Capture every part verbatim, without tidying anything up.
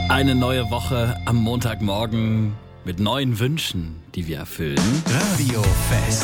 Eine neue Woche am Montagmorgen mit neuen Wünschen, die wir erfüllen. Radio Fest.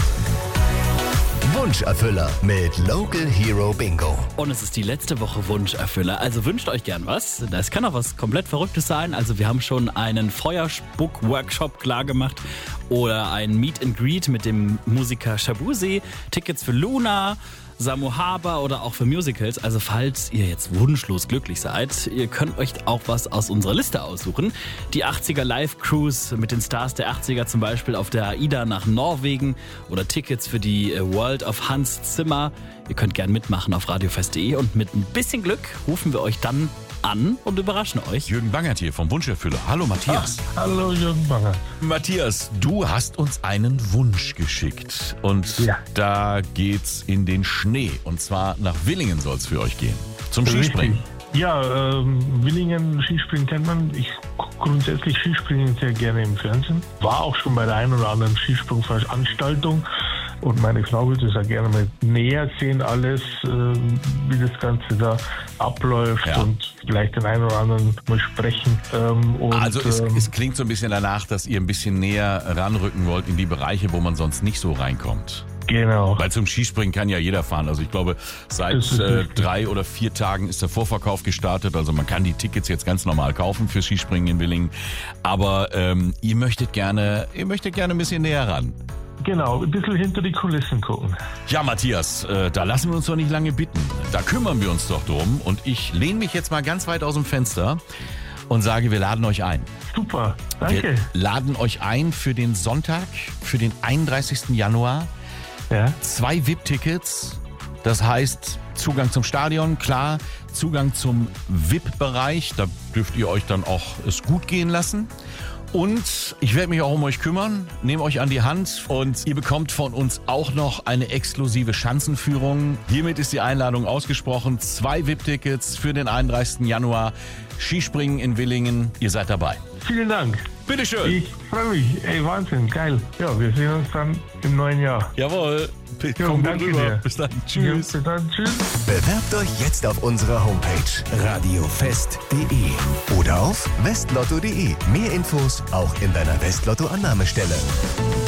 Wunscherfüller mit Local Hero Bingo. Und es ist die letzte Woche Wunscherfüller, also wünscht euch gern was. Das kann auch was komplett Verrücktes sein. Also wir haben schon einen Feuerspuck-Workshop klargemacht oder ein Meet and Greet mit dem Musiker Shabuzi, Tickets für Luna, Samu Haber oder auch für Musicals. Also falls ihr jetzt wunschlos glücklich seid, ihr könnt euch auch was aus unserer Liste aussuchen. Die achtziger Live-Cruise mit den Stars der achtziger, zum Beispiel auf der AIDA nach Norwegen, oder Tickets für die World of Hans Zimmer. Ihr könnt gern mitmachen auf radiofest punkt de und mit ein bisschen Glück rufen wir euch dann an und überraschen euch. Jürgen Bangert hier vom Wunscherfüller. Hallo Matthias. Ach, hallo Jürgen Bangert. Matthias, du hast uns einen Wunsch geschickt und ja. Da geht's in den Schnee, und zwar nach Willingen soll es für euch gehen. Zum Skispringen. Richtig. Ja, ähm, Willingen, Skispringen kennt man. Ich gucke grundsätzlich Skispringen sehr gerne im Fernsehen. War auch schon bei der einen oder anderen Skisprungveranstaltung. Und meine Frau würde es ja gerne mal näher sehen, alles, äh, wie das Ganze da abläuft, ja. Und vielleicht den einen oder anderen mal sprechen. Ähm, und, also es, ähm, es klingt so ein bisschen danach, dass ihr ein bisschen näher ranrücken wollt in die Bereiche, wo man sonst nicht so reinkommt. Genau. Weil zum Skispringen kann ja jeder fahren. Also ich glaube, seit äh, drei oder vier Tagen ist der Vorverkauf gestartet. Also man kann die Tickets jetzt ganz normal kaufen für Skispringen in Willingen. Aber ähm, ihr möchtet gerne, ihr möchtet gerne ein bisschen näher ran. Genau, ein bisschen hinter die Kulissen gucken. Ja, Matthias, äh, da lassen wir uns doch nicht lange bitten. Da kümmern wir uns doch drum. Und ich lehne mich jetzt mal ganz weit aus dem Fenster und sage, wir laden euch ein. Super, danke. Wir laden euch ein für den Sonntag, für den einunddreißigsten Januar. Ja. Zwei V I P-Tickets, das heißt Zugang zum Stadion, klar, Zugang zum V I P-Bereich, da dürft ihr euch dann auch es gut gehen lassen. Und ich werde mich auch um euch kümmern, nehme euch an die Hand und ihr bekommt von uns auch noch eine exklusive Schanzenführung. Hiermit ist die Einladung ausgesprochen. Zwei V I P-Tickets für den einunddreißigsten Januar. Skispringen in Willingen. Ihr seid dabei. Vielen Dank. Bitteschön. Ich freue mich. Ey, Wahnsinn, geil. Ja, wir sehen uns dann im neuen Jahr. Jawohl. Jo, Komm danke rüber. dir. Bis dann. Tschüss. Ja, bis dann. Tschüss. Bewerbt euch jetzt auf unserer Homepage radiofest punkt de oder auf westlotto punkt de. Mehr Infos auch in deiner Westlotto-Annahmestelle.